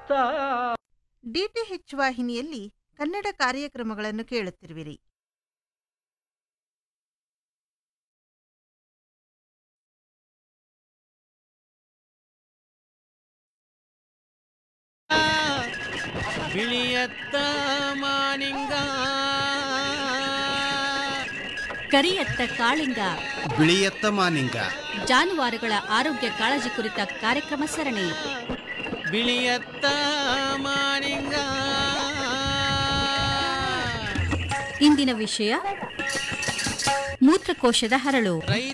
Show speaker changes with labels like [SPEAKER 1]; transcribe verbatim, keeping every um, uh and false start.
[SPEAKER 1] DTH ವಾಹಿನಿಯಲ್ಲಿ ಕನ್ನಡ ಕಾರ್ಯಕ್ರಮಗಳನ್ನು ಕೇಳುತ್ತಿರುವಿರಿ.
[SPEAKER 2] ಬಿಳಿಯತ್ತ ಮಾನಿಂಗ
[SPEAKER 3] ಕರಿಯತ್ತ ಕಾಳಿಂಗ
[SPEAKER 4] ಬಿಳಿಯತ್ತ ಮಾನಿಂಗ
[SPEAKER 3] ಜಾನುವಾರುಗಳ ಆರೋಗ್ಯ ಕಾಳಜಿ ಕುರಿತ ಕಾರ್ಯಕ್ರಮ ಸರಣಿ.
[SPEAKER 2] ಬಿಳಿಯತ್ತ ಮಾನಿಂಗ.
[SPEAKER 3] ಇಂದಿನ ವಿಷಯ ಮೂತ್ರಕೋಶದ ಹರಳು.
[SPEAKER 2] ರೈತ